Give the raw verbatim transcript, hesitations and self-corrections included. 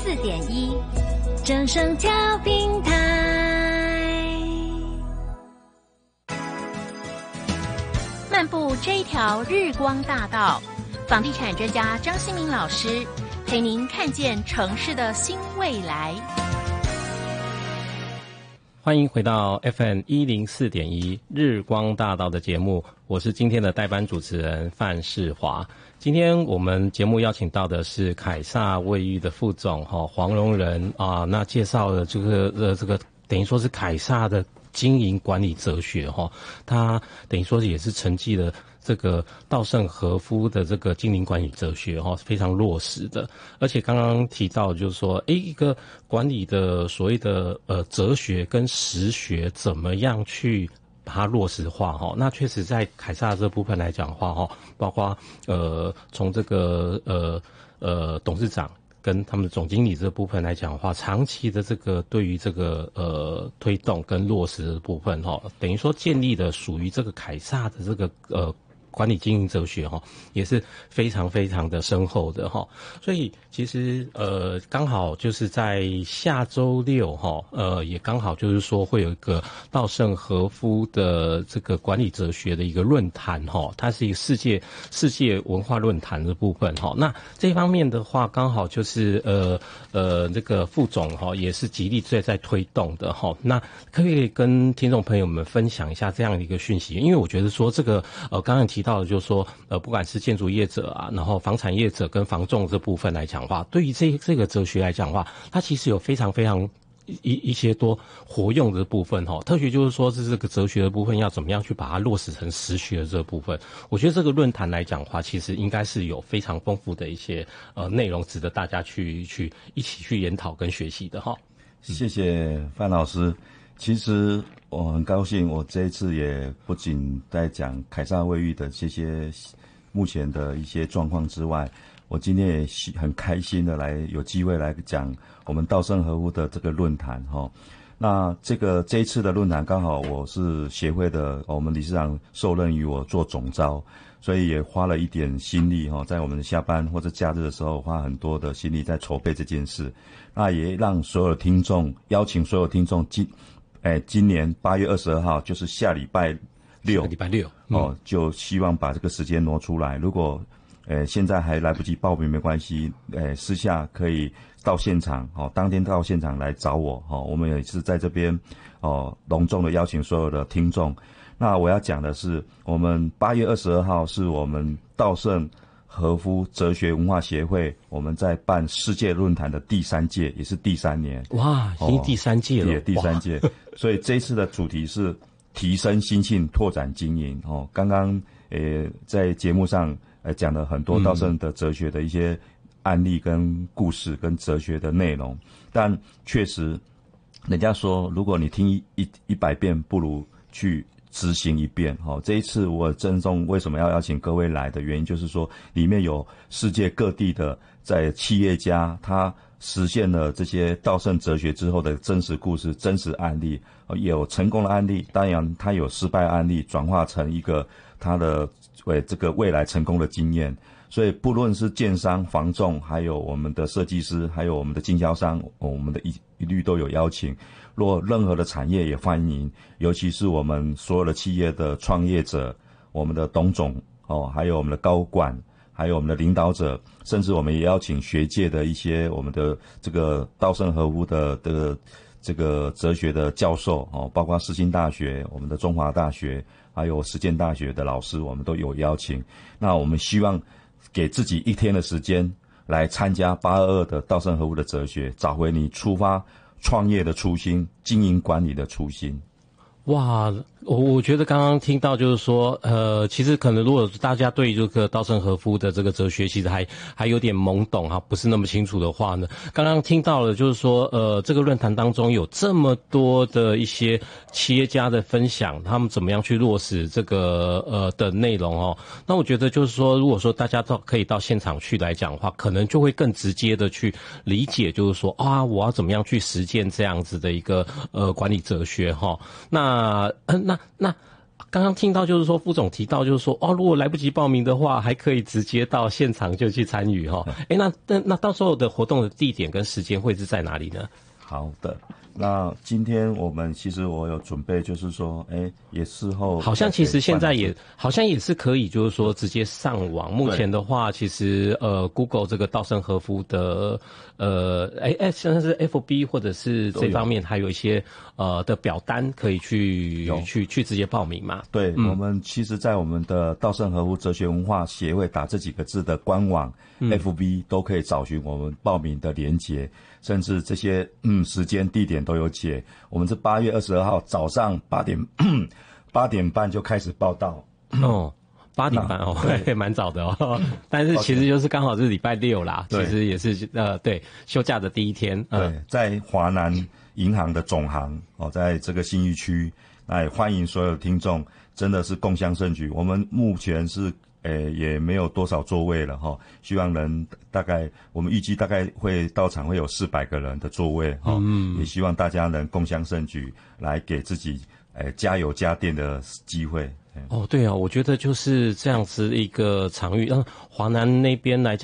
四点一，正声调平台。漫步这一条日光大道，房地产专家张新民老师陪您看见城市的新未来。 欢迎回到 F M 一零四点一日光大道的节目，我是今天的代班主持人范世华。今天我们节目邀请到的是凯撒卫浴的副总哈黄荣仁啊，那介绍了这个呃这个等于说是凯撒的经营管理哲学哈，他等于说也是承继了这个稻盛和夫的这个经营管理哲学哈，非常落实的。而且刚刚提到就是说，诶，一个管理的所谓的呃哲学跟实学怎么样去把它落实化哈？那确实在凯撒这部分来讲的话哈，包括呃从这个呃呃董事长跟他们的总经理这部分来讲的话，长期的这个对于这个呃推动跟落实的部分哈，等于说建立的属于这个凯撒的这个呃管理经营哲学哈，也是非常非常的深厚的哈。所以其实呃刚好就是在下周六哈，呃也刚好就是说会有一个稻盛和夫的这个管理哲学的一个论坛哈，它是一个世界世界文化论坛的部分哈。那这方面的话，刚好就是呃呃这个副总哈也是极力在在推动的哈。那可不可以跟听众朋友们分享一下这样的一个讯息？因为我觉得说这个呃刚刚提到的就是说呃不管是建筑业者啊，然后房产业者跟房仲这部分来讲的话，对于这这个哲学来讲的话，它其实有非常非常一一些多活用的部分哈。特别就是说是这个哲学的部分要怎么样去把它落实成实学的这部分，我觉得这个论坛来讲的话，其实应该是有非常丰富的一些呃内容，值得大家去去一起去研讨跟学习的哈。 谢谢范老师。其实我很高兴，我这一次也不仅在讲凯撒卫浴的这些目前的一些状况之外，我今天也很开心的来有机会来讲我们稻盛和夫的这个论坛哈。那这个这一次的论坛刚好我是协会的，我们理事长受任于我做总召，所以也花了一点心力哈，在我们下班或者假日的时候花很多的心力在筹备这件事。那也让所有听众邀请所有听众今哎，今年八月二十二号就是下礼拜六， 礼拜六、 嗯、哦，就希望把这个时间挪出来。如果呃现在还来不及报名没关系，呃私下可以到现场，哦，当天到现场来找我，哦，我们也是在这边哦隆重的邀请所有的听众。那我要讲的是，我们八月二十二号是我们稻盛和夫哲学文化协会，我们在办世界论坛的第三届，也是第三年。 哇，已经第三届了， 也、哦、第三届。所以这一次的主题是提升心性，拓展经营。哦，刚刚呃在节目上呃讲了很多稻盛的哲学的一些案例跟故事跟哲学的内容，但确实，人家说如果你听一一一百遍，不如去执行一遍。哦，这一次我郑重为什么要邀请各位来的原因，就是说里面有世界各地的在企业家，他实现了这些稻盛哲学之后的真实故事、真实案例，有成功的案例，当然他有失败案例，转化成一个他的为这个未来成功的经验。所以不论是建商、房仲，还有我们的设计师，还有我们的经销商，我们的一一律都有邀请。若任何的产业也欢迎，尤其是我们所有的企业的创业者，我们的董总哦，还有我们的高管，还有我们的领导者，甚至我们也邀请学界的一些我们的这个稻盛和夫的这个这个哲学的教授哦，包括世新大学、我们的中华大学，还有实践大学的老师，我们都有邀请。那我们希望给自己一天的时间来参加八二二的稻盛和夫的哲学，找回你出发创业的初心，经营管理的初心。 哇，我我觉得刚刚听到就是说，呃，其实可能如果大家对这个稻盛和夫的这个哲学其实还还有点懵懂哈，不是那么清楚的话呢，刚刚听到了就是说，呃，这个论坛当中有这么多的一些企业家的分享，他们怎么样去落实这个呃的内容哦。那我觉得就是说，如果说大家到可以到现场去来讲的话，可能就会更直接的去理解，就是说啊，我要怎么样去实践这样子的一个呃管理哲学哈。那那呃那那刚刚听到就是说副总提到就是说哦，如果来不及报名的话，还可以直接到现场就去参与哈。哎，那那那到时候的活动的地点跟时间会是在哪里呢？ 好的。那今天我们其实我有准备，就是说，哎，也事后好像其实现在也好像也是可以，就是说直接上网。目前的话，其实呃 ，Google 这个稻盛和夫的呃，哎哎，像是 F B 或者是这方面，还有一些呃的表单可以去去去直接报名嘛。 对， 嗯、 我们其实，在我们的稻盛和夫哲学文化协会打这几个字的官网、嗯、F B 都可以找寻我们报名的连结。甚至这些嗯时间地点都有写，我们是八月二十二号早上八点八点半就开始报到哦，八点半哦，对，蛮早的哦。但是其实就是刚好是礼拜六啦，其实也是呃对休假的第一天。 对，在华南银行的总行哦，在这个信义区，那也欢迎所有听众，真的是共襄盛举。我们目前是。诶，也没有多少座位了哈，希望人大概我们预计大概会到场会有四百个人的座位哈，嗯，也希望大家能共襄盛举，来给自己诶加油加电的机会。 哦，对啊，我觉得就是这样子一个场域，嗯，华南那边来讲。